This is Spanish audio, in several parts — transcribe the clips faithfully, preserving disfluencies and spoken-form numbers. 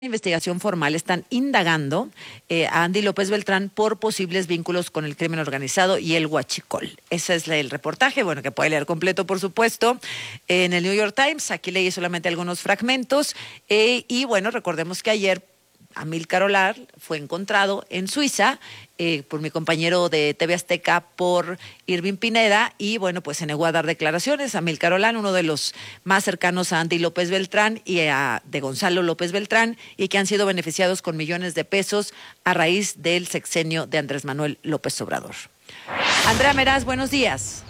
Investigación formal están indagando eh, a Andy López Beltrán por posibles vínculos con el crimen organizado y el huachicol. Ese es el reportaje, bueno, que puede leer completo, por supuesto, en el New York Times. Aquí leí solamente algunos fragmentos. Eh, y bueno, recordemos que ayer Amílcar Olar fue encontrado en Suiza eh, por mi compañero de T V Azteca, por Irving Pineda, y bueno, pues se negó a dar declaraciones. Amílcar Olar, uno de los más cercanos a Andy López Beltrán y a de Gonzalo López Beltrán, y que han sido beneficiados con millones de pesos a raíz del sexenio de Andrés Manuel López Obrador. Andrea Meraz, buenos días.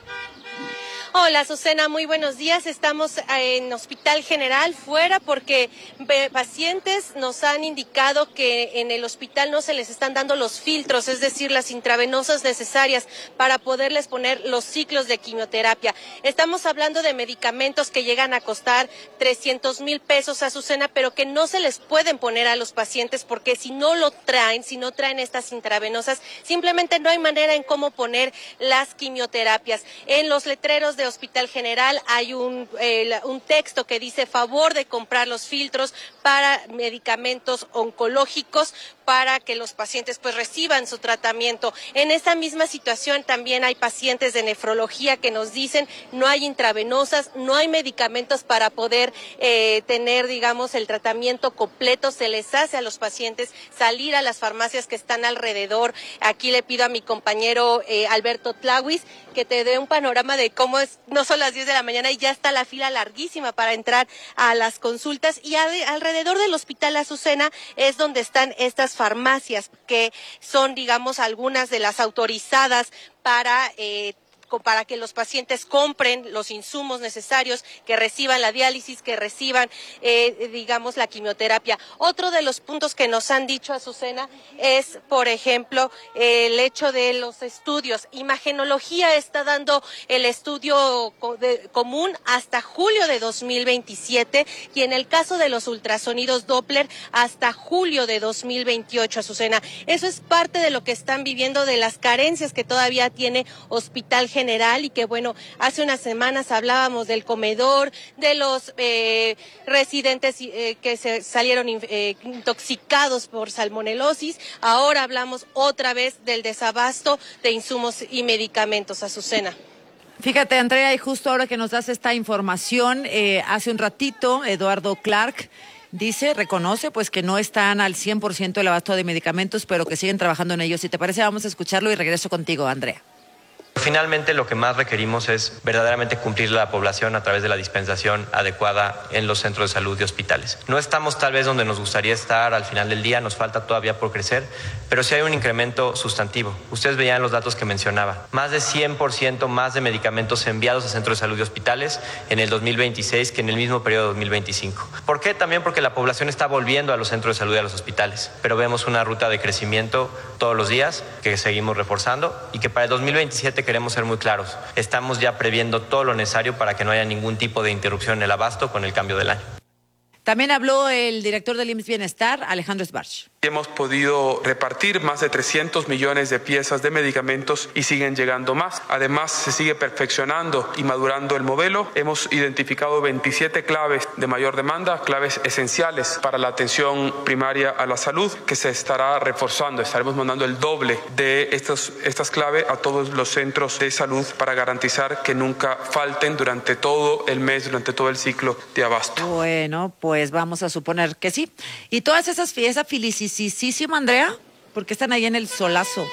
Hola, Azucena, muy buenos días. Estamos en Hospital General fuera porque pacientes nos han indicado que en el hospital no se les están dando los filtros, es decir, las intravenosas necesarias para poderles poner los ciclos de quimioterapia. Estamos hablando de medicamentos que llegan a costar trescientos mil pesos, Azucena, pero que no se les pueden poner a los pacientes porque si no lo traen, si no traen estas intravenosas, simplemente no hay manera en cómo poner las quimioterapias. En los letreros de Hospital General hay un, eh, un texto que dice favor de comprar los filtros para medicamentos oncológicos para que los pacientes pues reciban su tratamiento. En esa misma situación también hay pacientes de nefrología que nos dicen no hay intravenosas, no hay medicamentos para poder eh, tener, digamos, el tratamiento completo. Se les hace a los pacientes salir a las farmacias que están alrededor. Aquí le pido a mi compañero eh, Alberto Tlawis que te dé un panorama de cómo es, no son las diez de la mañana y ya está la fila larguísima para entrar a las consultas, y a, alrededor del Hospital Azucena es donde están estas farmacias que son, digamos, algunas de las autorizadas para eh, para que los pacientes compren los insumos necesarios, que reciban la diálisis, que reciban, eh, digamos, la quimioterapia. Otro de los puntos que nos han dicho, Azucena, es, por ejemplo, eh, el hecho de los estudios. Imagenología está dando el estudio co de, común hasta julio de dos mil veintisiete, y en el caso de los ultrasonidos Doppler hasta julio de dos mil veintiocho, Azucena. Eso es parte de lo que están viviendo, de las carencias que todavía tiene Hospital General. General, y que bueno, hace unas semanas hablábamos del comedor, de los eh, residentes eh, que se salieron eh, intoxicados por salmonelosis. Ahora hablamos otra vez del desabasto de insumos y medicamentos, Azucena. Fíjate, Andrea, y justo ahora que nos das esta información, eh, hace un ratito Eduardo Clark dice, reconoce pues que no están al cien por ciento el abasto de medicamentos, pero que siguen trabajando en ello. Si te parece, vamos a escucharlo y regreso contigo, Andrea. Finalmente, lo que más requerimos es verdaderamente cumplir la población a través de la dispensación adecuada en los centros de salud y hospitales. No estamos tal vez donde nos gustaría estar al final del día, nos falta todavía por crecer, pero sí hay un incremento sustantivo. Ustedes veían los datos que mencionaba. Más de cien por ciento más de medicamentos enviados a centros de salud y hospitales en el dos mil veintiséis que en el mismo periodo de dos mil veinticinco. ¿Por qué? También porque la población está volviendo a los centros de salud y a los hospitales, pero vemos una ruta de crecimiento todos los días que seguimos reforzando y que para el dos mil veintisiete queremos ser muy claros. Estamos ya previendo todo lo necesario para que no haya ningún tipo de interrupción en el abasto con el cambio del año. También habló el director del I M S S Bienestar, Alejandro Sbarch. Hemos podido repartir más de trescientos millones de piezas de medicamentos y siguen llegando más. Además, se sigue perfeccionando y madurando el modelo. Hemos identificado veintisiete claves de mayor demanda, claves esenciales para la atención primaria a la salud, que se estará reforzando. Estaremos mandando el doble de estos, estas claves a todos los centros de salud para garantizar que nunca falten durante todo el mes, durante todo el ciclo de abasto. Bueno, pues vamos a suponer que sí. Y todas esas esa felicidad. Sí, sí, sí, Andrea, porque están ahí en el solazo.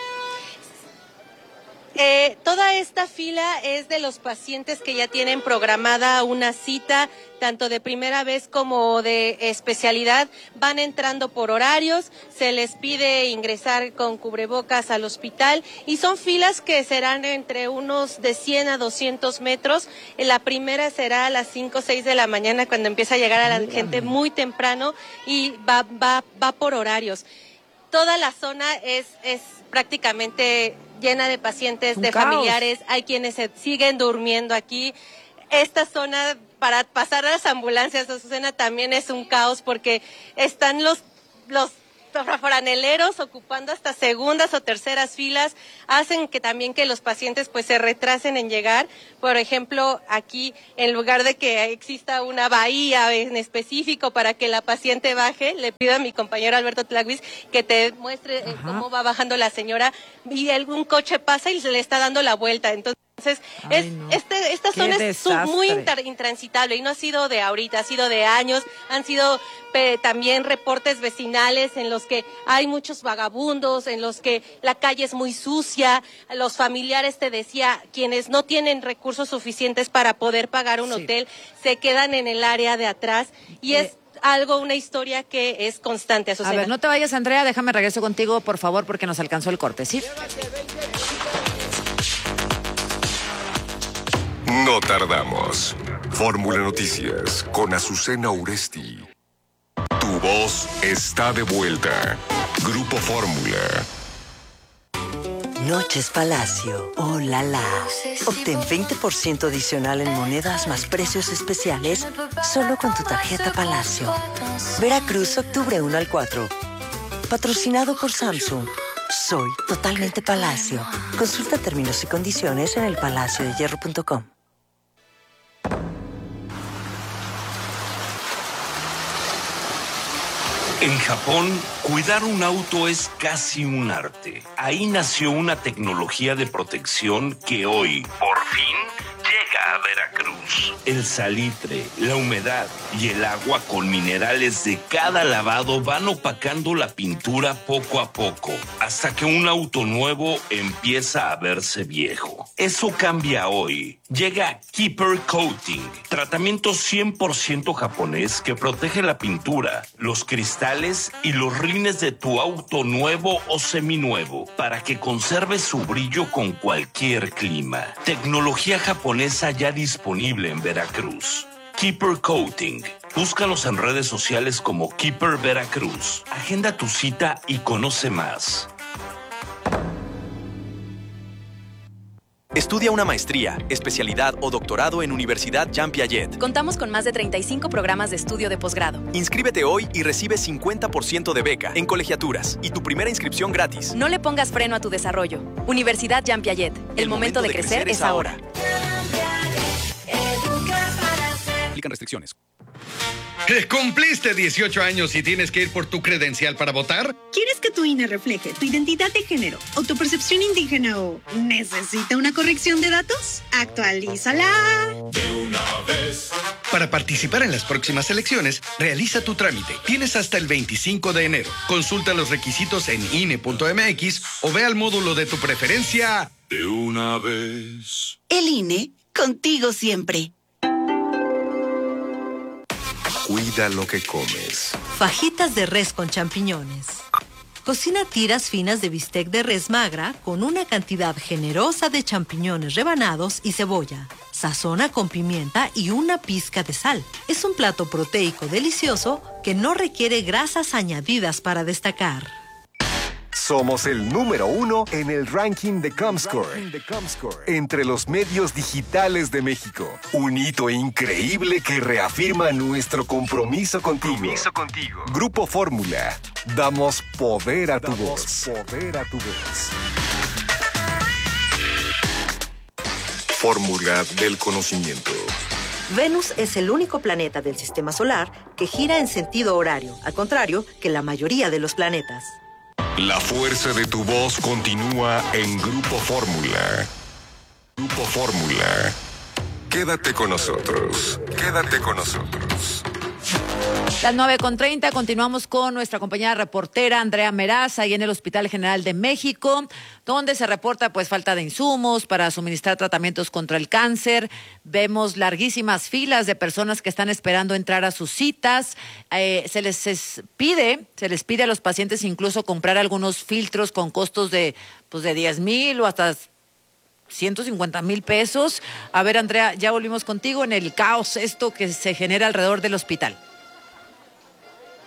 Eh, toda esta fila es de los pacientes que ya tienen programada una cita, tanto de primera vez como de especialidad. Van entrando por horarios, se les pide ingresar con cubrebocas al hospital y son filas que serán entre unos de cien a doscientos metros. La primera será a las cinco o seis de la mañana, cuando empieza a llegar a la gente muy temprano, y va, va, va por horarios. Toda la zona es, es prácticamente llena de pacientes, un de caos. Familiares. Hay quienes se siguen durmiendo aquí. Esta zona para pasar a las ambulancias, Azucena, también es un caos porque están los, los franeleros ocupando hasta segundas o terceras filas hacen que también que los pacientes pues se retrasen en llegar. Por ejemplo, aquí en lugar de que exista una bahía en específico para que la paciente baje, le pido a mi compañero Alberto Tlaquis que te muestre eh, cómo va bajando la señora y algún coche pasa y se le está dando la vuelta. Entonces Entonces, Ay, es, no. este, esta Qué zona desastre. es muy inter, intransitable y no ha sido de ahorita, ha sido de años, han sido eh, también reportes vecinales en los que hay muchos vagabundos, en los que la calle es muy sucia, los familiares, te decía, quienes no tienen recursos suficientes para poder pagar un sí. hotel, se quedan en el área de atrás y eh. es algo, una historia que es constante, Azucena. A ver, no te vayas, Andrea, déjame regreso contigo, por favor, porque nos alcanzó el corte, ¿sí? No tardamos. Fórmula Noticias con Azucena Uresti. Tu voz está de vuelta. Grupo Fórmula. Noches Palacio. Oh, la la. Obtén veinte por ciento adicional en monedas más precios especiales solo con tu tarjeta Palacio. Veracruz, octubre uno al cuatro. Patrocinado por Samsung. Soy totalmente Palacio. Consulta términos y condiciones en el palacio de hierro punto com. En Japón, cuidar un auto es casi un arte. Ahí nació una tecnología de protección que hoy, por fin, llega a Veracruz. El salitre, la humedad y el agua con minerales de cada lavado van opacando la pintura poco a poco, hasta que un auto nuevo empieza a verse viejo. Eso cambia hoy. Llega Keeper Coating, tratamiento cien por ciento japonés que protege la pintura, los cristales y los rines de tu auto nuevo o seminuevo para que conserve su brillo con cualquier clima. Tecnología japonesa ya disponible en Veracruz. Keeper Coating. Búscanos en redes sociales como Keeper Veracruz. Agenda tu cita y conoce más. Estudia una maestría, especialidad o doctorado en Universidad Jean Piaget. Contamos con más de treinta y cinco programas de estudio de posgrado. Inscríbete hoy y recibe cincuenta por ciento de beca en colegiaturas y tu primera inscripción gratis. No le pongas freno a tu desarrollo. Universidad Jean Piaget. El, El momento, momento de, de crecer, crecer es ahora. Aplican restricciones. ¿Cumpliste dieciocho años y tienes que ir por tu credencial para votar? ¿Quieres que tu I N E refleje tu identidad de género, autopercepción indígena o necesita una corrección de datos? ¡Actualízala! De una vez. Para participar en las próximas elecciones, realiza tu trámite. Tienes hasta el veinticinco de enero. Consulta los requisitos en I N E punto M X o ve al módulo de tu preferencia. De una vez. El I N E, contigo siempre. Cuida lo que comes. Fajitas de res con champiñones. Cocina tiras finas de bistec de res magra con una cantidad generosa de champiñones rebanados y cebolla. Sazona con pimienta y una pizca de sal. Es un plato proteico delicioso que no requiere grasas añadidas para destacar. Somos el número uno en el ranking de Comscore, entre los medios digitales de México. Un hito increíble que reafirma nuestro compromiso contigo. Compromiso contigo. Grupo Fórmula. Damos poder a tu Damos voz. Poder a tu voz. Fórmula del conocimiento. Venus es el único planeta del sistema solar que gira en sentido horario, al contrario que la mayoría de los planetas. La fuerza de tu voz continúa en Grupo Fórmula. Grupo Fórmula. Quédate con nosotros. Quédate con nosotros. Las nueve con treinta, continuamos con nuestra compañera reportera Andrea Meraz, ahí en el Hospital General de México, donde se reporta pues falta de insumos para suministrar tratamientos contra el cáncer. Vemos larguísimas filas de personas que están esperando entrar a sus citas. Eh, se les es, pide, se les pide a los pacientes incluso comprar algunos filtros con costos de, pues de diez mil o hasta ciento cincuenta mil pesos. A ver, Andrea, ya volvimos contigo en el caos esto que se genera alrededor del hospital.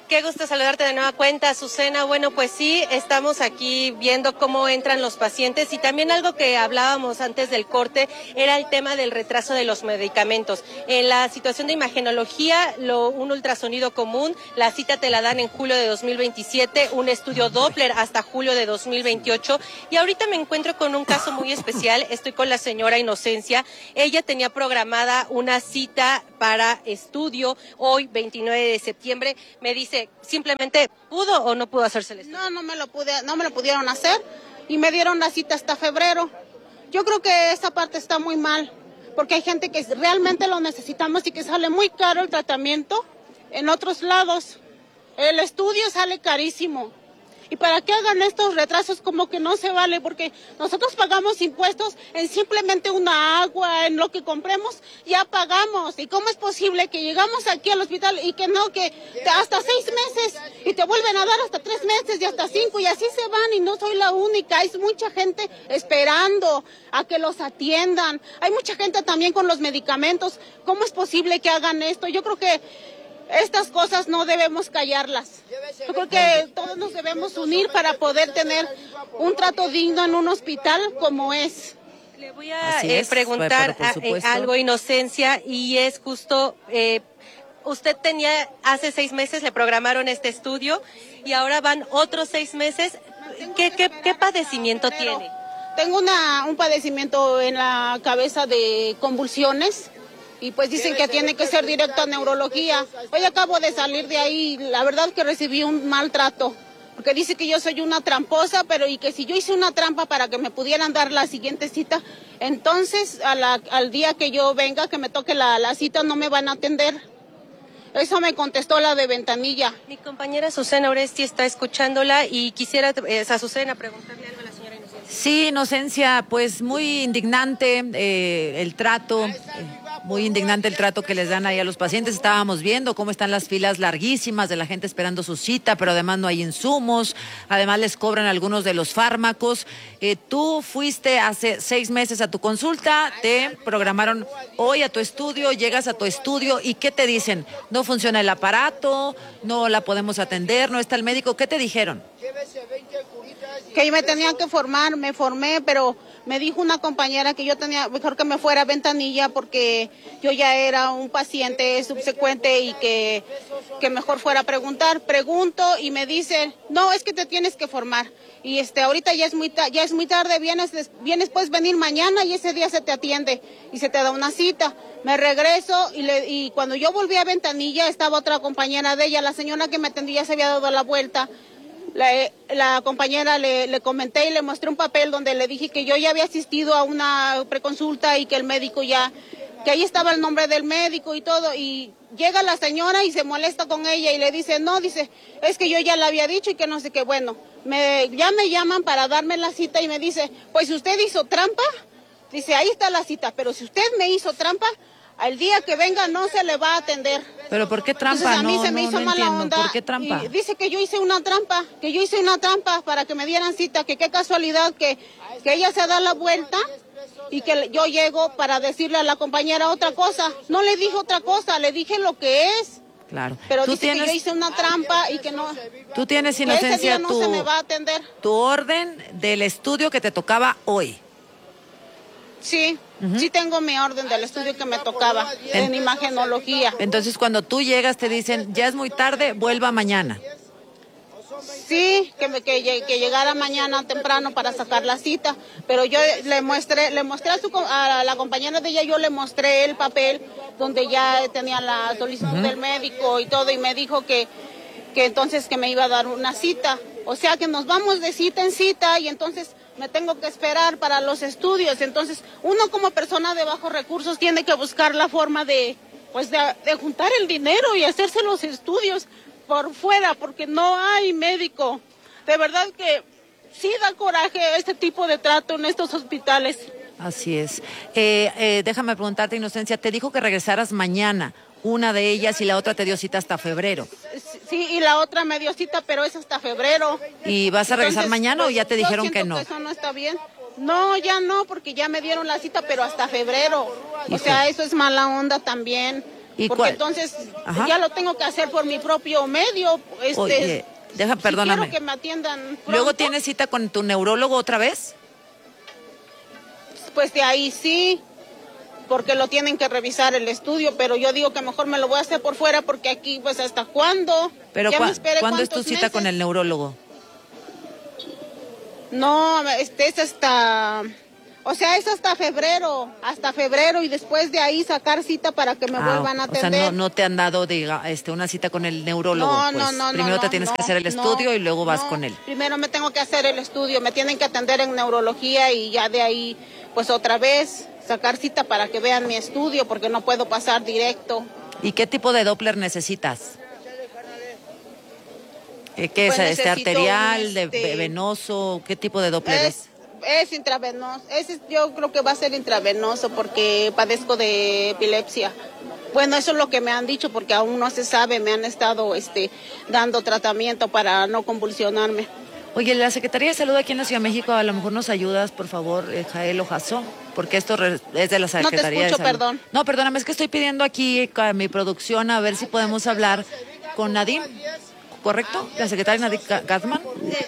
Qué gusto saludarte de nueva cuenta, Azucena. Bueno, pues sí, estamos aquí viendo cómo entran los pacientes y también algo que hablábamos antes del corte era el tema del retraso de los medicamentos. En la situación de imagenología, lo, un ultrasonido común, la cita te la dan en julio de dos mil veintisiete, un estudio Doppler hasta julio de dos mil veintiocho y ahorita me encuentro con un caso muy especial. Estoy con la señora Inocencia. Ella tenía programada una cita para estudio hoy, veintinueve de septiembre. Me dice, simplemente pudo o no pudo hacerse el estudio. No, no me lo pude, no me lo pudieron hacer y me dieron la cita hasta febrero. Yo creo que esa parte está muy mal, porque hay gente que realmente lo necesitamos y que sale muy caro el tratamiento en otros lados. El estudio sale carísimo. Y para que hagan estos retrasos como que no se vale, porque nosotros pagamos impuestos en simplemente una agua, en lo que compremos, ya pagamos. ¿Y cómo es posible que llegamos aquí al hospital y que no, que hasta seis meses y te vuelven a dar hasta tres meses y hasta cinco y así se van y no soy la única? Hay mucha gente esperando a que los atiendan. Hay mucha gente también con los medicamentos. ¿Cómo es posible que hagan esto? Yo creo que estas cosas no debemos callarlas. Yo creo que todos nos debemos unir para poder tener un trato digno en un hospital como es. Le voy a eh, preguntar a, eh, algo, Inocencia, y es justo, eh, usted tenía hace seis meses, le programaron este estudio y ahora van otros seis meses. ¿Qué, qué, qué padecimiento tiene? Tengo una, un padecimiento en la cabeza de convulsiones. Y pues dicen que tiene que ser directo a neurología. Hoy acabo de salir de ahí, la verdad que recibí un maltrato, porque dice que yo soy una tramposa, pero y que si yo hice una trampa para que me pudieran dar la siguiente cita, entonces a la, al día que yo venga, que me toque la, la cita, no me van a atender. Eso me contestó la de Ventanilla. Mi compañera Azucena Oresti está escuchándola y quisiera, eh, Azucena, preguntarle algo a la señora Inocencia. Sí, Inocencia, pues muy indignante eh, el trato. Eh. Muy indignante el trato que les dan ahí a los pacientes. Estábamos viendo cómo están las filas larguísimas de la gente esperando su cita, pero además no hay insumos, además les cobran algunos de los fármacos. Eh, tú fuiste hace seis meses a tu consulta, te programaron hoy a tu estudio, llegas a tu estudio y ¿qué te dicen? No funciona el aparato, no la podemos atender, no está el médico. ¿Qué te dijeron? Que yo me tenía que formar, me formé, pero me dijo una compañera que yo tenía, mejor que me fuera a Ventanilla porque yo ya era un paciente subsecuente y que, que mejor fuera a preguntar. Pregunto y me dicen, no, es que te tienes que formar. Y este, ahorita ya es muy, ya es muy tarde, vienes, vienes, puedes venir mañana y ese día se te atiende y se te da una cita. Me regreso y, le, y cuando yo volví a Ventanilla estaba otra compañera de ella, la señora que me atendía se había dado la vuelta. La, la compañera le, le comenté y le mostré un papel donde le dije que yo ya había asistido a una preconsulta y que el médico ya, que ahí estaba el nombre del médico y todo, y llega la señora y se molesta con ella y le dice, no, dice, es que yo ya le había dicho y que no sé qué, bueno, me, ya me llaman para darme la cita y me dice, pues si usted hizo trampa, dice, ahí está la cita, pero si usted me hizo trampa, al día que venga no se le va a atender. ¿Pero por qué trampa? Entonces, a mí no, se me no, hizo no mala entiendo. onda. ¿Por qué trampa? Y dice que yo hice una trampa, que yo hice una trampa para que me dieran cita, que qué casualidad que, que ella se da la vuelta y que yo llego para decirle a la compañera otra cosa. No le dije otra cosa, le dije lo que es. Claro. Pero ¿Tú dice tienes, que yo hice una trampa y que no. Tú tienes, que Inocencia, ese día no tu, se me va a atender. tu orden del estudio que te tocaba hoy. Sí, uh-huh. sí tengo mi orden del estudio que me tocaba, en, en imagenología. Entonces, cuando tú llegas te dicen, ya es muy tarde, vuelva mañana. Sí, que, me, que, que llegara mañana temprano para sacar la cita, pero yo le mostré, le mostré a, su, a la compañera de ella, yo le mostré el papel donde ya tenía la solicitud uh-huh. del médico y todo, y me dijo que, que entonces que me iba a dar una cita. O sea que nos vamos de cita en cita y entonces me tengo que esperar para los estudios. Entonces, uno como persona de bajos recursos tiene que buscar la forma de, pues, de, de juntar el dinero y hacerse los estudios por fuera, porque no hay médico. De verdad que sí da coraje este tipo de trato en estos hospitales. Así es. Eh, eh, déjame preguntarte, Inocencia, te dijo que regresaras mañana. Una de ellas y la otra te dio cita hasta febrero. Sí, y la otra me dio cita, pero es hasta febrero. ¿Y vas a regresar Entonces, mañana pues, o ya te dijeron que no? Que eso no está bien. No, ya no, porque ya me dieron la cita, pero hasta febrero. Hijo. O sea, eso es mala onda también. ¿Y porque cuál? entonces Ajá. ya lo tengo que hacer por mi propio medio. Este, Oye, deja, si perdóname. quiero que me atiendan pronto, ¿Luego tienes cita con tu neurólogo otra vez? pues de ahí sí, porque lo tienen que revisar el estudio, pero yo digo que mejor me lo voy a hacer por fuera, porque aquí pues hasta cuándo. Pero Ya ¿cu me esperé ¿cuándo es tu cuántos cita meses. con el neurólogo? No, este es hasta, o sea, es hasta febrero, hasta febrero y después de ahí sacar cita para que me Ah, vuelvan a o sea, atender. no, no te han dado diga, este, una cita con el neurólogo. No, pues. no, no, Primero no, te tienes no, que hacer el no, estudio y luego vas no. con él. Primero me tengo que hacer el estudio, me tienen que atender en neurología y ya de ahí, pues otra vez sacar cita para que vean mi estudio, porque no puedo pasar directo. ¿Y qué tipo de Doppler necesitas? ¿Qué, qué Pues es? Este, necesito ¿arterial, un, de este, venoso? ¿Qué tipo de Doppler es? Es, es intravenoso, ese es- yo creo que va a ser intravenoso porque padezco de epilepsia. Bueno, eso es lo que me han dicho porque aún no se sabe, me han estado este, dando tratamiento para no convulsionarme. Oye, la Secretaría de Salud aquí en la Ciudad de México, a lo mejor nos ayudas, por favor, eh, Jael Ojazo, porque esto re- es de la Secretaría escucho, de Salud. perdón. No, perdóname, es que estoy pidiendo aquí a mi producción a ver si podemos hablar con Nadim, ¿correcto? La secretaria Nadim Ga- Gatman.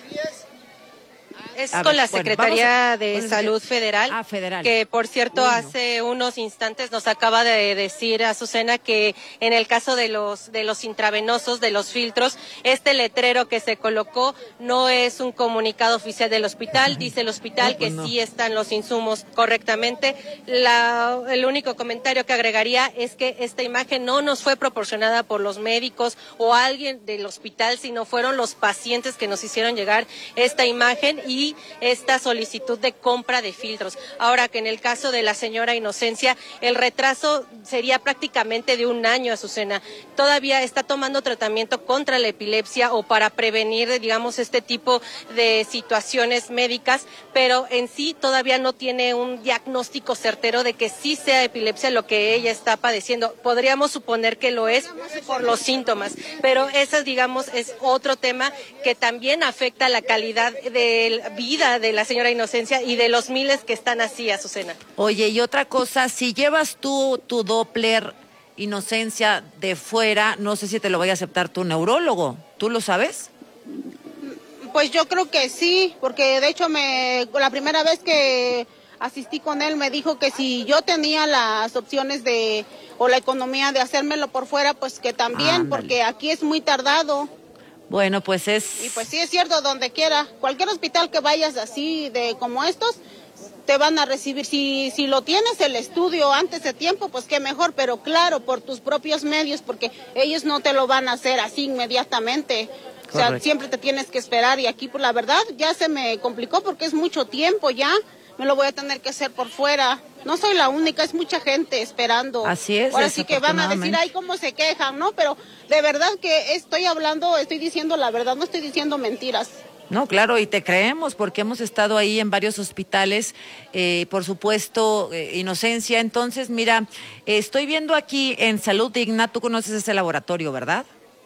Es A con ver, la bueno, Secretaría vamos a- de con la Salud secre- Federal, Ah, federal. que por cierto Uy, no. hace unos instantes nos acaba de decir Azucena que en el caso de los de los intravenosos, de los filtros, este letrero que se colocó no es un comunicado oficial del hospital, dice el hospital No, pues que no. sí están los insumos correctamente. La, el único comentario que agregaría es que esta imagen no nos fue proporcionada por los médicos o alguien del hospital, sino fueron los pacientes que nos hicieron llegar esta imagen y esta solicitud de compra de filtros. Ahora que en el caso de la señora Inocencia, el retraso sería prácticamente de un año, Azucena. Todavía está tomando tratamiento contra la epilepsia o para prevenir, digamos, este tipo de situaciones médicas, pero en sí todavía no tiene un diagnóstico certero de que sí sea epilepsia lo que ella está padeciendo. Podríamos suponer que lo es por los síntomas, pero ese, digamos, es otro tema que también afecta la calidad de vida de la señora Inocencia y de los miles que están así, Azucena. Oye, y otra cosa, si llevas tú tu Doppler Inocencia de fuera, no sé si te lo vaya a aceptar tu neurólogo, ¿tú lo sabes? Pues yo creo que sí, porque de hecho me la primera vez que asistí con él me dijo que si yo tenía las opciones de o la economía de hacérmelo por fuera, pues que también, Ándale. porque aquí es muy tardado. Bueno, pues es... Y pues sí es cierto, donde quiera, cualquier hospital que vayas así de como estos, te van a recibir. Si, si lo tienes el estudio antes de tiempo, pues qué mejor, pero claro, por tus propios medios, porque ellos no te lo van a hacer así inmediatamente. O sea, Correcto. siempre te tienes que esperar y aquí, pues la verdad, ya se me complicó porque es mucho tiempo ya. Me lo voy a tener que hacer por fuera. No soy la única, es mucha gente esperando. Así es, Ahora sí que van a decir, desafortunadamente. ay, cómo se quejan, ¿no? Pero de verdad que estoy hablando, estoy diciendo la verdad, no estoy diciendo mentiras. No, claro, y te creemos porque hemos estado ahí en varios hospitales, eh, por supuesto, eh, Inocencia. Entonces, mira, eh, estoy viendo aquí en Salud Digna, tú conoces ese laboratorio, ¿verdad?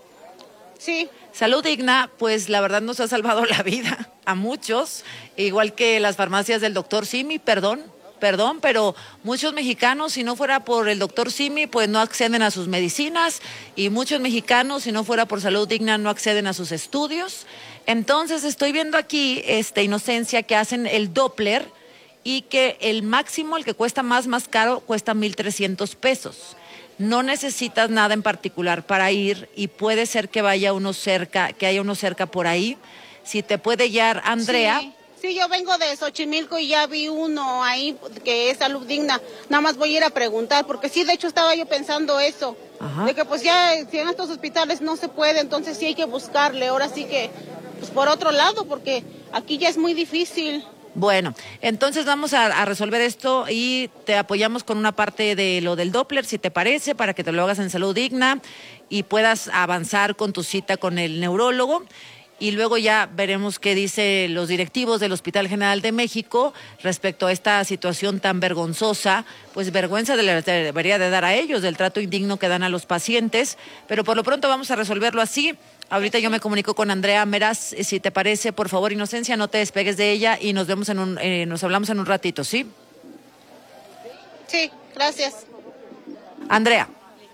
Sí. Salud Digna, pues la verdad nos ha salvado la vida a muchos, igual que las farmacias del doctor Simi, perdón, perdón, pero muchos mexicanos, si no fuera por el doctor Simi, pues no acceden a sus medicinas, y muchos mexicanos, si no fuera por Salud Digna, no acceden a sus estudios. Entonces estoy viendo aquí, este, Inocencia, que hacen el Doppler y que el máximo, el que cuesta más, más caro, cuesta mil trescientos pesos. No necesitas nada en particular para ir y puede ser que vaya uno cerca, que haya uno cerca por ahí. Si te puede guiar Andrea. Sí, sí, yo vengo de Xochimilco y ya vi uno ahí que es Salud Digna. Nada más voy a ir a preguntar, porque sí, de hecho estaba yo pensando eso. Ajá. De que pues ya si en estos hospitales no se puede, entonces sí hay que buscarle. Ahora sí que, pues por otro lado, porque aquí ya es muy difícil. Bueno, entonces vamos a, a resolver esto y te apoyamos con una parte de lo del Doppler, si te parece, para que te lo hagas en Salud Digna y puedas avanzar con tu cita con el neurólogo. Y luego ya veremos qué dicen los directivos del Hospital General de México respecto a esta situación tan vergonzosa, pues vergüenza de la- debería de dar a ellos, del trato indigno que dan a los pacientes, pero por lo pronto vamos a resolverlo así. Ahorita yo me comunico con Andrea Meraz, eh, si te parece, por favor, Inocencia, no te despegues de ella y nos vemos en un, eh, nos hablamos en un ratito, ¿sí? Sí, gracias. Andrea.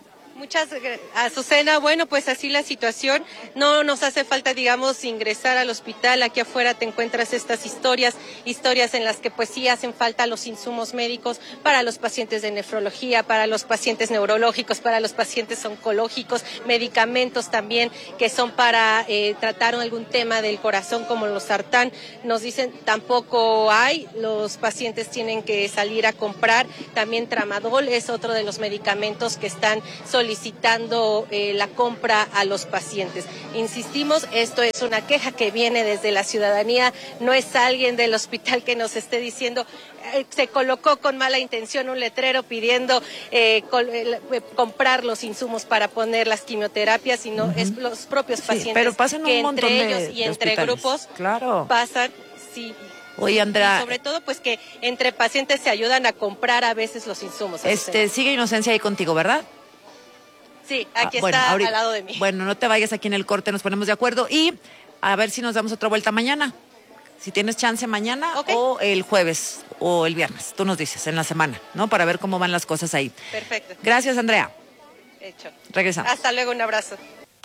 Muchas gracias, Azucena. Bueno, pues así la situación. No nos hace falta, digamos, ingresar al hospital. Aquí afuera te encuentras estas historias, historias en las que pues sí hacen falta los insumos médicos para los pacientes de nefrología, para los pacientes neurológicos, para los pacientes oncológicos, medicamentos también que son para eh, tratar algún tema del corazón como los sartán. Nos dicen tampoco hay, los pacientes tienen que salir a comprar. También tramadol es otro de los medicamentos que están solicitando solicitando eh, la compra a los pacientes. Insistimos, esto es una queja que viene desde la ciudadanía, no es alguien del hospital que nos esté diciendo, eh, se colocó con mala intención un letrero pidiendo eh, col, eh, comprar los insumos para poner las quimioterapias, sino uh-huh. es los propios pacientes sí, pero pasan que un entre montón ellos de, y de entre hospitales. grupos claro. pasan, sí. Oye, Andrea. Y sobre todo, pues que entre pacientes se ayudan a comprar a veces los insumos. Este, sigue Inocencia ahí contigo, ¿verdad? Sí, aquí ah, bueno, está ahorita, al lado de mí. Bueno, no te vayas aquí en el corte, nos ponemos de acuerdo y a ver si nos damos otra vuelta mañana. Si tienes chance mañana okay. o el jueves o el viernes, tú nos dices, en la semana, ¿no? Para ver cómo van las cosas ahí. Perfecto. Gracias, Andrea. Hecho. Regresamos. Hasta luego, un abrazo.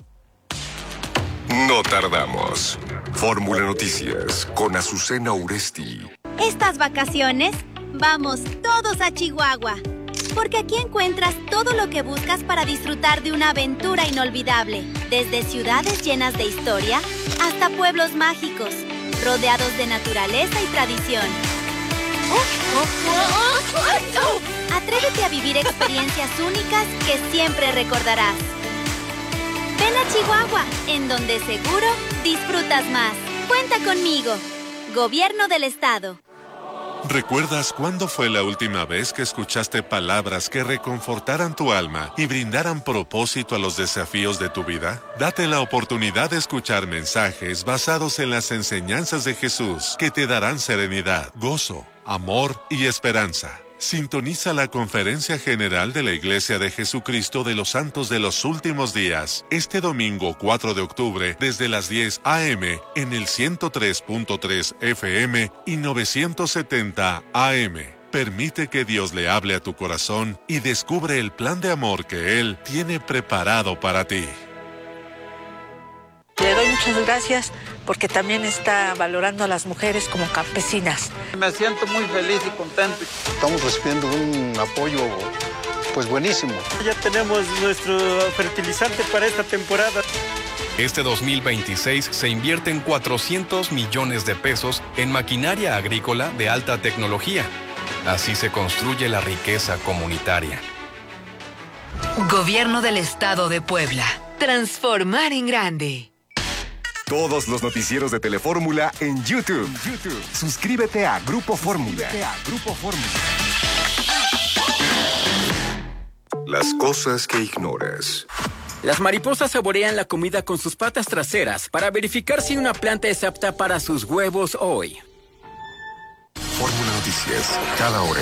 No tardamos. Fórmula Noticias con Azucena Uresti. Estas vacaciones, vamos todos a Chihuahua. Porque aquí encuentras todo lo que buscas para disfrutar de una aventura inolvidable. Desde ciudades llenas de historia hasta pueblos mágicos, rodeados de naturaleza y tradición. Atrévete a vivir experiencias únicas que siempre recordarás. Ven a Chihuahua, en donde seguro disfrutas más. Cuenta conmigo. Gobierno del Estado. ¿Recuerdas cuándo fue la última vez que escuchaste palabras que reconfortaran tu alma y brindaran propósito a los desafíos de tu vida? Date la oportunidad de escuchar mensajes basados en las enseñanzas de Jesús que te darán serenidad, gozo, amor y esperanza. Sintoniza la Conferencia General de la Iglesia de Jesucristo de los Santos de los Últimos Días, este domingo cuatro de octubre, desde las diez a eme, en el ciento tres punto tres efe eme y novecientos setenta a eme. Permite que Dios le hable a tu corazón y descubre el plan de amor que Él tiene preparado para ti. Le doy muchas gracias porque también está valorando a las mujeres como campesinas. Me siento muy feliz y contento. Estamos recibiendo un apoyo pues buenísimo. Ya tenemos nuestro fertilizante para esta temporada. Este dos mil veintiséis se invierten cuatrocientos millones de pesos en maquinaria agrícola de alta tecnología. Así se construye la riqueza comunitaria. Gobierno del Estado de Puebla. Transformar en grande. Todos los noticieros de Telefórmula en YouTube. YouTube. Suscríbete a Grupo Fórmula. Grupo Fórmula. Las cosas que ignoras. Las mariposas saborean la comida con sus patas traseras para verificar si una planta es apta para sus huevos hoy. Fórmula Noticias, cada hora.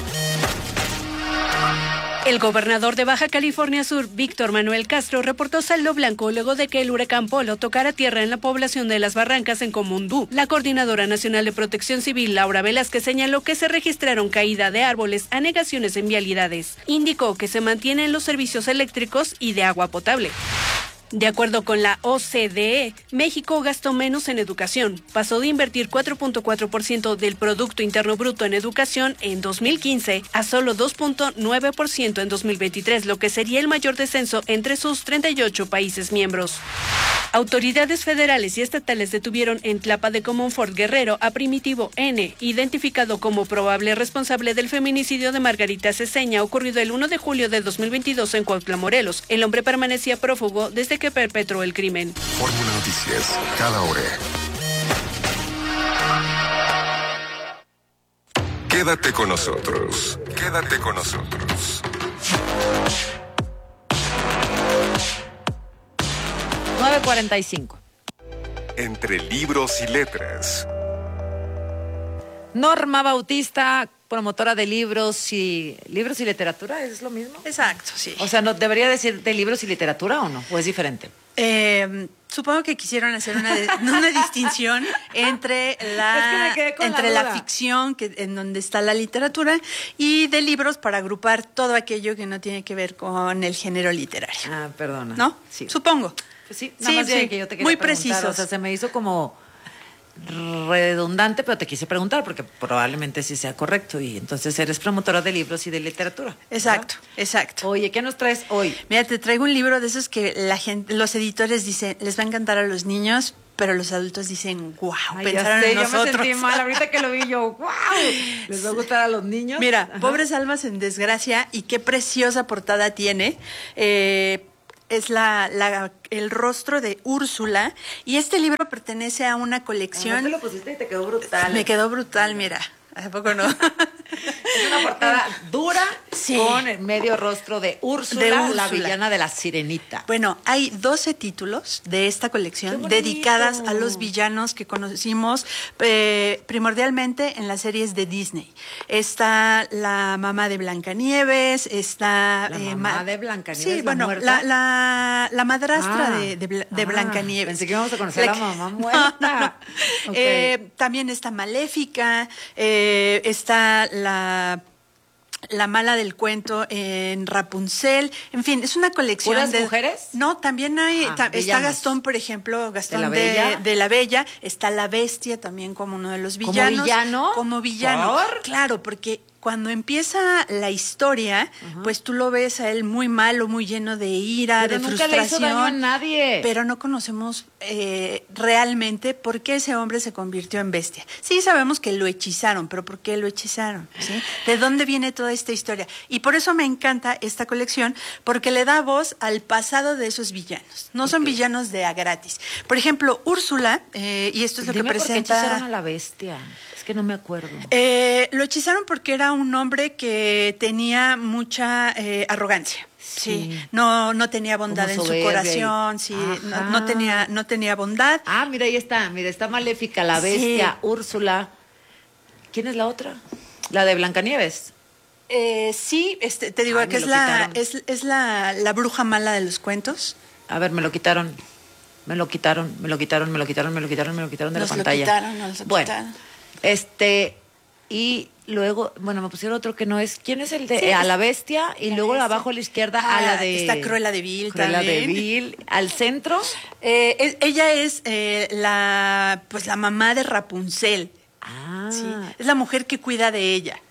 El gobernador de Baja California Sur, Víctor Manuel Castro, reportó saldo blanco luego de que el huracán Polo tocara tierra en la población de Las Barrancas, en Comondú. La Coordinadora Nacional de Protección Civil, Laura Velázquez, señaló que se registraron caída de árboles, anegaciones en vialidades. Indicó que se mantienen los servicios eléctricos y de agua potable. De acuerdo con la O C D E, México gastó menos en educación. Pasó de invertir cuatro punto cuatro por ciento del Producto Interno Bruto en educación en dos mil quince a solo dos punto nueve por ciento en dos mil veintitrés, lo que sería el mayor descenso entre sus treinta y ocho países miembros. Autoridades federales y estatales detuvieron en Tlapa de Comonfort, Guerrero, a Primitivo N, identificado como probable responsable del feminicidio de Margarita Ceseña, ocurrido el uno de julio de dos mil veintidós en Cuautla, Morelos. El hombre permanecía prófugo desde que perpetró el crimen. Fórmula Noticias, cada hora. Quédate con nosotros. Quédate con nosotros. nueve cuarenta y cinco. Entre libros y letras. Norma Bautista, promotora de libros y libros y literatura, ¿es lo mismo? Exacto, sí. O sea, ¿no debería decir de libros y literatura o no? ¿O es diferente? Eh, supongo que quisieron hacer una, de, una distinción entre la, es que me quedé con entre la, la duda. ficción, que, en donde está la literatura, y de libros para agrupar todo aquello que no tiene que ver con el género literario. Ah, perdona. ¿No? Sí. Supongo. Pues sí, nada Sí, más de sí, que yo te quería muy preguntar, precisos. O sea, se me hizo como redundante, pero te quise preguntar porque probablemente sí sea correcto. Y entonces eres promotora de libros y de literatura. Exacto, ¿verdad? Exacto. Oye, ¿qué nos traes hoy? Mira, te traigo un libro de esos que la gente, los editores dicen, les va a encantar a los niños, pero los adultos dicen, wow, Ay, pensaron ya sé, en nosotros. Yo me sentí mal ahorita que lo vi yo, wow. ¿Les va a gustar a los niños? Mira, Ajá. Pobres almas en desgracia, y qué preciosa portada tiene. Eh, es la, la, el rostro de Úrsula, y este libro pertenece a una colección. Ah, te lo pusiste y te quedó brutal. Me quedó brutal, mira. ¿A poco no? Es una portada dura, sí, con el medio rostro de Úrsula, de Úrsula, la villana de la Sirenita. Bueno, hay doce títulos de esta colección dedicadas a los villanos que conocimos eh, primordialmente en las series de Disney. Está la mamá de Blancanieves, está... La eh, mamá ma- de Blancanieves, Sí, la bueno, muerta. la, la, la madrastra Ah, de, de, Bla- de ah, Blancanieves. Pensé que íbamos a conocer La a la que- mamá muerta. No, no, no. Ok. Eh, también está Maléfica, eh, está la... La mala del cuento en Rapunzel, en fin, es una colección ¿Puras de mujeres? No, también hay Ah, ta- está villanos. Gastón, por ejemplo, Gastón ¿De la de, Bella? de la Bella, está la Bestia también como uno de los ¿Como villanos. villano? Como villano. ¿Por? Claro, porque cuando empieza la historia, pues tú lo ves a él muy malo, muy lleno de ira, Pero de nunca le frustración. hizo daño a nadie. Pero no conocemos eh, realmente por qué ese hombre se convirtió en bestia. Sí sabemos que lo hechizaron, pero ¿por qué lo hechizaron? ¿Sí? ¿De dónde viene toda esta historia? Y por eso me encanta esta colección, porque le da voz al pasado de esos villanos. No son villanos de a gratis. Por ejemplo, Úrsula, eh, y esto es lo Dime que por qué presenta... hechizaron a la bestia. Es que no me acuerdo. Eh, lo hechizaron porque era un hombre que tenía mucha eh, arrogancia. Sí. sí, no, no tenía bondad Como en su soberbia corazón, y- sí, Ajá. no, no tenía, no tenía bondad. Ah, mira, ahí está, mira, está Maléfica, la bestia, Sí. Úrsula. ¿Quién es la otra? La de Blancanieves. Eh, sí, este, te digo Ay, que me es lo la, quitaron. es, es la, la bruja mala de los cuentos. A ver, me lo quitaron. Me lo quitaron, me lo quitaron, me lo quitaron, me lo quitaron, me lo quitaron de Nos la lo pantalla. quitaron, nos lo bueno, quitaron. este, y luego, bueno, me pusieron otro que no es. ¿Quién es el de? Sí, eh, a es- la bestia, y la luego bestia. abajo a la izquierda a Ah, la de. está Cruella de Vil Cruella de también. Vil. Al centro. Eh, es- ella es eh, la, pues la mamá de Rapunzel. Ah. Sí, es la mujer que cuida de ella.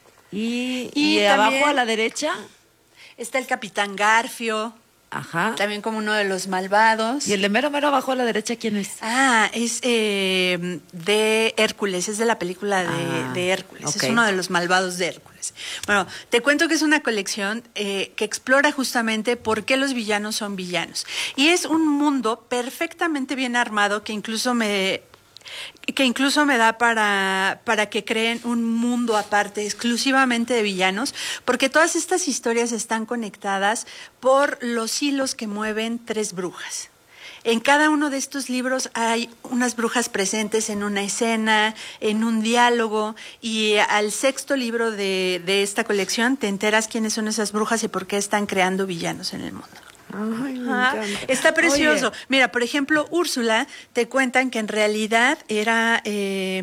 Y, Y y abajo también- a la derecha. Está el Capitán Garfio, Ajá. también como uno de los malvados. Y el de mero mero abajo a la derecha, ¿quién es? Ah, es eh, de Hércules, es de la película de, Ah, de Hércules, ok. es uno de los malvados de Hércules. Bueno, te cuento que es una colección eh, que explora justamente por qué los villanos son villanos. Y es un mundo perfectamente bien armado que incluso me... que incluso me da para, para que creen un mundo aparte, exclusivamente de villanos, porque todas estas historias están conectadas por los hilos que mueven tres brujas. En cada uno de estos libros hay unas brujas presentes en una escena, en un diálogo, y al sexto libro de, de esta colección te enteras quiénes son esas brujas y por qué están creando villanos en el mundo. Ay, me Ajá. encanta. Está precioso. Oye, Mira, por ejemplo, Úrsula, te cuentan que en realidad era eh,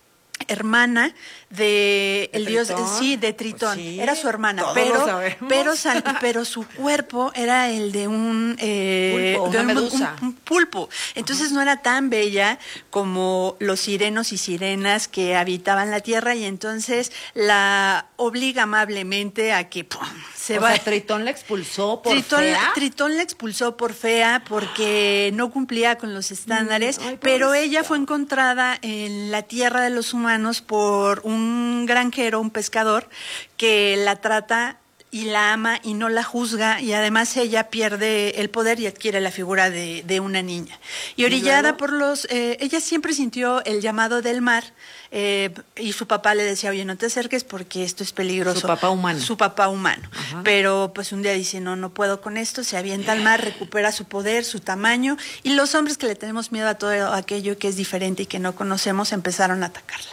hermana de el dios, Tritón? sí, de Tritón. Pues sí, era su hermana, todos pero lo sabemos. pero sal- pero su cuerpo era el de un eh, Pulpo, de una un- medusa. un- un pulpo. Entonces no era tan bella como los sirenos y sirenas que habitaban la tierra, y entonces la obliga amablemente a que ¡pum!, se o va. sea, Tritón la expulsó por Tritón, fea. Tritón la expulsó por fea porque no cumplía con los estándares, Mm, ay, pero pobrecita. ella fue encontrada en la tierra de los humanos por un granjero, un pescador, que la trata y la ama y no la juzga, y además ella pierde el poder y adquiere la figura de, de una niña. Y orillada luego? por los... eh, ella siempre sintió el llamado del mar, eh, y su papá le decía, oye, no te acerques porque esto es peligroso. Su papá humano. Su papá humano. Ajá. Pero pues un día dice, no, no puedo con esto, se avienta al mar, recupera su poder, su tamaño, y los hombres que le tenemos miedo a todo aquello que es diferente y que no conocemos empezaron a atacarla.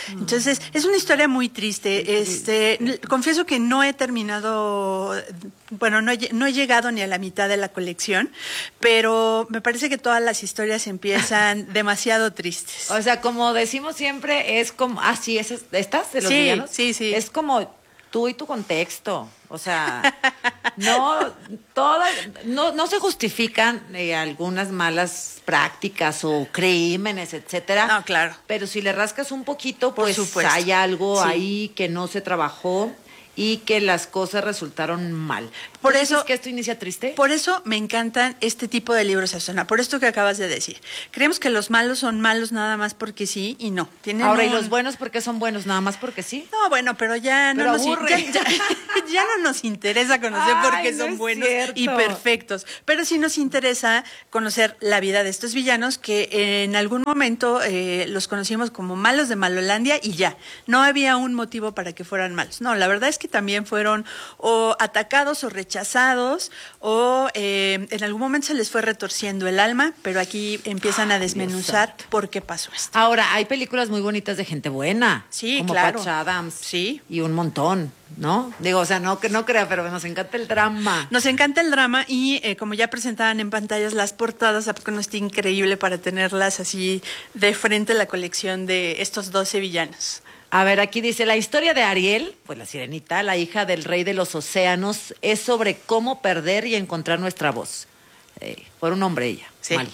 Entonces, es una historia muy triste. Este, confieso que no he terminado, bueno, no he, no he llegado ni a la mitad de la colección, pero me parece que todas las historias empiezan demasiado tristes. O sea, como decimos siempre, es como, ah, sí, es, ¿estás de los Sí, villanos? sí, sí. Es como tú y tu contexto. O sea, no, todas, no, no se justifican eh, algunas malas prácticas o crímenes, etcétera. No, claro. Pero si le rascas un poquito, Por pues supuesto. hay algo Sí. ahí que no se trabajó y que las cosas resultaron mal. Por ¿Tú eso- dices que esto inicia triste? Por eso me encantan este tipo de libros, Susana, por esto que acabas de decir. Creemos que los malos son malos nada más porque sí y no. Tienen Ahora, ¿y un- los buenos por qué son buenos? Nada más porque sí. No, bueno, pero ya no, Pero nos, aburre. ya, ya- ya no nos interesa conocer por Ay, qué no son es buenos cierto. y perfectos. Pero sí nos interesa conocer la vida de estos villanos que en algún momento eh, los conocimos como malos de Malolandia y ya. No había un motivo para que fueran malos. No, la verdad es que también fueron o atacados o rechazados o eh, en algún momento se les fue retorciendo el alma, pero aquí empiezan a desmenuzar por qué pasó esto. Ahora, hay películas muy bonitas de gente buena. Sí, como claro. Patch Adams. Sí. Y un montón, ¿no? Digo, o sea, no que no crea, pero nos encanta el drama. Nos encanta el drama y eh, como ya presentaban en pantallas las portadas, ¿a poco no está increíble para tenerlas así de frente la colección de estos doce villanos? A ver, aquí dice, la historia de Ariel, pues la sirenita, la hija del rey de los océanos, es sobre cómo perder y encontrar nuestra voz. Eh, por un hombre ella, Sí. mal.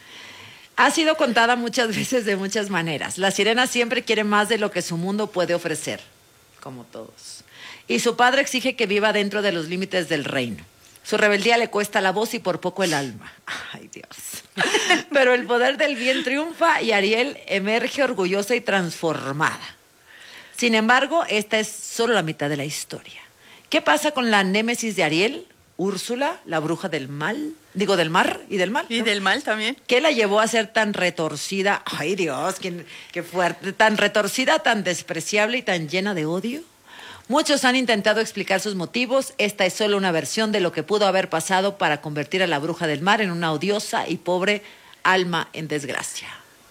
Ha sido contada muchas veces de muchas maneras. La sirena siempre quiere más de lo que su mundo puede ofrecer, como todos. Y su padre exige que viva dentro de los límites del reino. Su rebeldía le cuesta la voz y por poco el alma. Ay, Dios. Pero el poder del bien triunfa y Ariel emerge orgullosa y transformada. Sin embargo, esta es solo la mitad de la historia. ¿Qué pasa con la némesis de Ariel? Úrsula, la bruja del mal, digo del mar y del mal. Y ¿no? del mal también. ¿Qué la llevó a ser tan retorcida? Ay, Dios, ¿quién- qué fuerte. Tan retorcida, tan despreciable y tan llena de odio. Muchos han intentado explicar sus motivos. Esta es solo una versión de lo que pudo haber pasado para convertir a la bruja del mar en una odiosa y pobre alma en desgracia.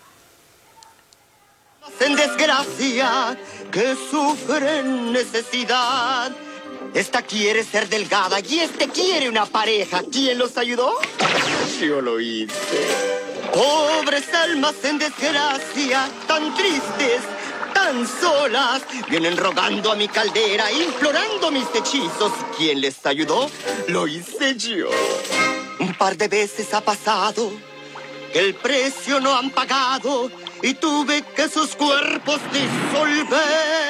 En desgracia, que sufren necesidad. Esta quiere ser delgada y este quiere una pareja. ¿Quién los ayudó? Yo lo hice. Pobres almas en desgracia, tan tristes, tan solas, vienen rogando a mi caldera, implorando mis hechizos. ¿Quién les ayudó? Lo hice yo. Un par de veces ha pasado que el precio no han pagado y tuve que sus cuerpos disolver.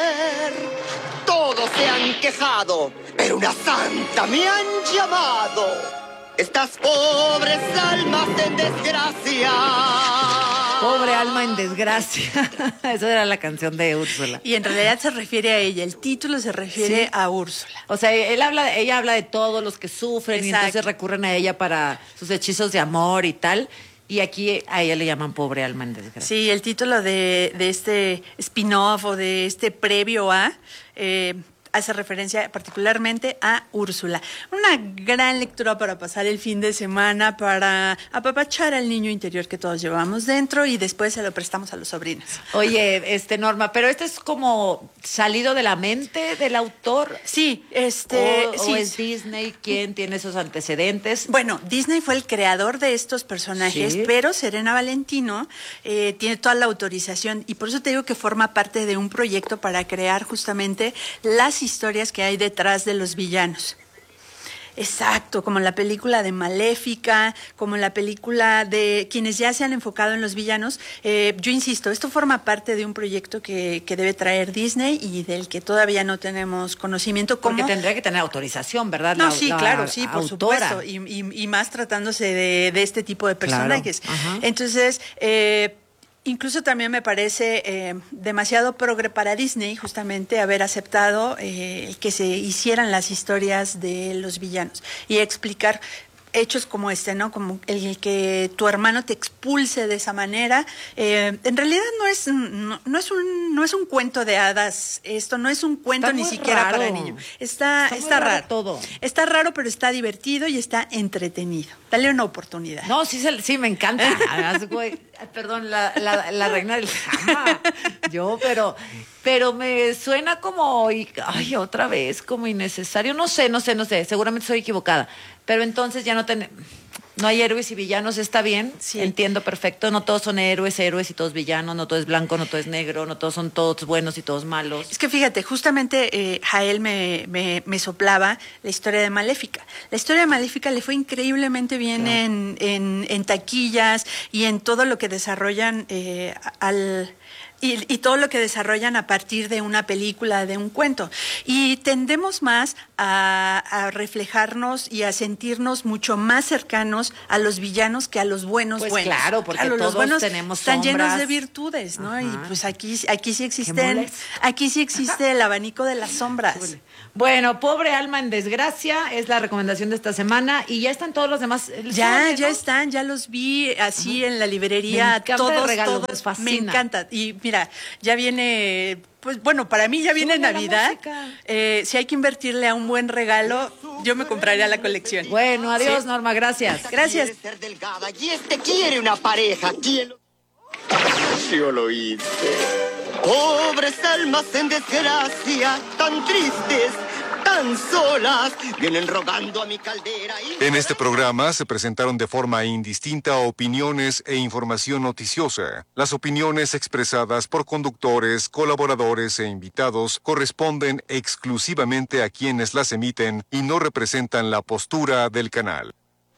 Todos se han quejado, pero una santa me han llamado. Estas pobres almas en desgracia. Pobre alma en desgracia. Esa era la canción de Úrsula. Y en realidad se refiere a ella, el título se refiere Sí. a Úrsula. O sea, él habla, ella habla de todos los que sufren y Exacto. entonces recurren a ella para sus hechizos de amor y tal. Y aquí a ella le llaman pobre alma en desgracia. Sí, el título de, de este spin-off o de este previo a eh, hace referencia particularmente a Úrsula. Una gran lectura para pasar el fin de semana, para apapachar al niño interior que todos llevamos dentro y después se lo prestamos a los sobrinos. Oye, este Norma, pero este es como salido de la mente del autor. Sí, este, o, sí. o es Disney quien tiene esos antecedentes. Bueno, Disney fue el creador de estos personajes, Sí. pero Serena Valentino eh, tiene toda la autorización y por eso te digo que forma parte de un proyecto para crear justamente las historias que hay detrás de los villanos. Exacto, como la película de Maléfica, como la película de quienes ya se han enfocado en los villanos. Eh, yo insisto, esto forma parte de un proyecto que, que debe traer Disney y del que todavía no tenemos conocimiento. Porque ¿Cómo? tendría que tener autorización, ¿verdad? No, La- sí, la claro, sí, por autora. supuesto. Y, y- y más tratándose de, de este tipo de Claro, personajes. ajá. Entonces, eh, incluso también me parece eh, demasiado progre para Disney justamente haber aceptado eh, que se hicieran las historias de los villanos y explicar hechos como este, ¿no? Como el que tu hermano te expulse de esa manera. Eh, en realidad no es, no, no es un, no es un cuento de hadas. Esto no es un cuento Está ni muy siquiera raro. para niños. Está, Está muy está raro raro. todo. Está raro, pero está divertido y está entretenido. Dale una oportunidad. No, sí, sí, me encanta. Además, güey, perdón, la, la, la reina del drama. Yo, pero, pero me suena como, ay, otra vez, como innecesario. No sé, no sé, no sé. Seguramente soy equivocada. Pero entonces ya no tenemos... No hay héroes y villanos, está bien, sí. Entiendo perfecto, no todos son héroes, héroes y todos villanos, no todo es blanco, no todo es negro, no todos son todos buenos y todos malos. Es que fíjate, justamente eh, Jael me, me, me soplaba la historia de Maléfica. La historia de Maléfica le fue increíblemente bien claro. en, en, en taquillas y en todo lo que desarrollan eh, al... Y, y todo lo que desarrollan a partir de una película, de un cuento. Y tendemos más a, a reflejarnos y a sentirnos mucho más cercanos a los villanos que a los buenos pues buenos. Claro, porque claro, todos los buenos tenemos están sombras. llenos de virtudes, ¿no? Ajá. Y pues aquí, aquí sí existen, aquí sí existe el abanico de las sombras. Bueno, Pobre alma en desgracia es la recomendación de esta semana y ya están todos los demás. Ya, sabe, ya ¿no? están, ya los vi así uh-huh. en la librería. Me encanta todos, el regalo, todos, me fascina. Me encanta. Y mira, ya viene, pues bueno, para mí ya viene Sube Navidad. Eh, si hay que invertirle a un buen regalo, yo me compraría la colección. Bueno, adiós, sí. Norma, gracias. Esta Gracias. Quiere ser delgada y este quiere una pareja. ¿Quién lo... Yo lo hice. Pobres almas en desgracia, tan tristes, tan solas, vienen rogando a mi caldera. Y... En este programa se presentaron de forma indistinta opiniones e información noticiosa. Las opiniones expresadas por conductores, colaboradores e invitados corresponden exclusivamente a quienes las emiten y no representan la postura del canal.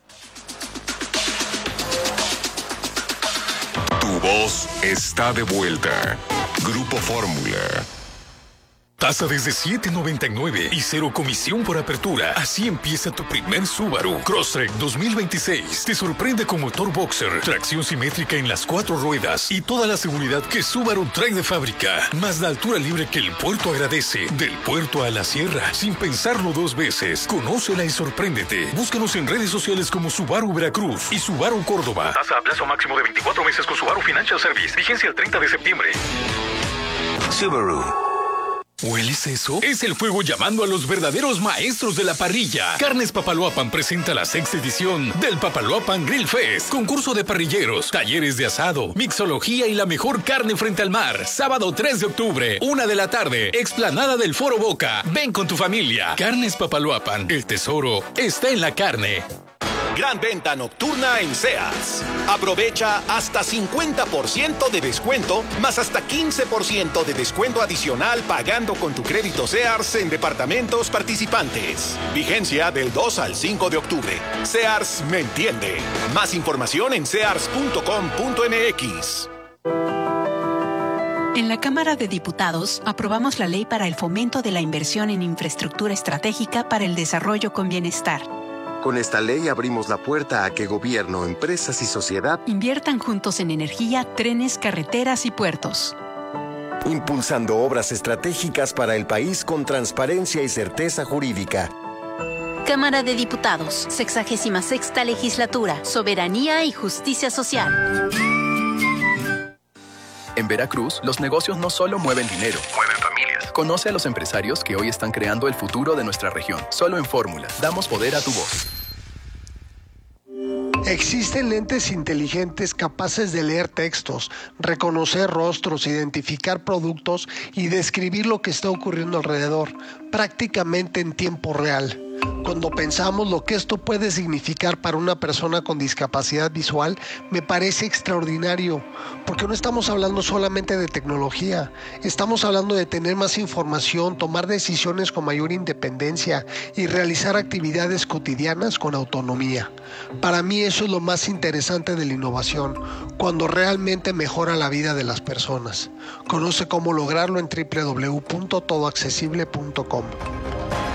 Tu voz está de vuelta. Grupo Fórmula. Tasa desde siete noventa y nueve y cero comisión por apertura. Así empieza tu primer Subaru. Crosstrek dos mil veintiséis. Te sorprende con motor boxer, tracción simétrica en las cuatro ruedas y toda la seguridad que Subaru trae de fábrica. Más la altura libre que el puerto agradece. Del puerto a la sierra, sin pensarlo dos veces. Conócela y sorpréndete. Búscanos en redes sociales como Subaru Veracruz y Subaru Córdoba. Tasa a plazo máximo de veinticuatro meses con Subaru Financial Service. Vigencia el treinta de septiembre. Subaru. ¿Hueles eso? Es el fuego llamando a los verdaderos maestros de la parrilla. Carnes Papaloapan presenta la sexta edición del Papaloapan Grill Fest. Concurso de parrilleros, talleres de asado, mixología y la mejor carne frente al mar. Sábado tres de octubre, una de la tarde, explanada del Foro Boca. Ven con tu familia. Carnes Papaloapan, el tesoro está en la carne. Gran venta nocturna en Sears. Aprovecha hasta cincuenta por ciento de descuento, más hasta quince por ciento de descuento adicional pagando con tu crédito Sears en departamentos participantes. Vigencia del dos al cinco de octubre. Sears me entiende. Más información en sears punto com punto m x. En la Cámara de Diputados aprobamos la ley para el fomento de la inversión en infraestructura estratégica para el desarrollo con bienestar. Con esta ley abrimos la puerta a que gobierno, empresas y sociedad inviertan juntos en energía, trenes, carreteras y puertos. Impulsando obras estratégicas para el país con transparencia y certeza jurídica. Cámara de Diputados, sexagésima sexta legislatura, soberanía y justicia social. En Veracruz, los negocios no solo mueven dinero, mueven familias. Conoce a los empresarios que hoy están creando el futuro de nuestra región. Solo en Fórmula, damos poder a tu voz. Existen lentes inteligentes capaces de leer textos, reconocer rostros, identificar productos y describir lo que está ocurriendo alrededor, prácticamente en tiempo real. Cuando pensamos lo que esto puede significar para una persona con discapacidad visual, me parece extraordinario, porque no estamos hablando solamente de tecnología, estamos hablando de tener más información, tomar decisiones con mayor independencia y realizar actividades cotidianas con autonomía. Para mí eso es lo más interesante de la innovación, cuando realmente mejora la vida de las personas. Conoce cómo lograrlo en doble u doble u doble u punto todo accesible punto com.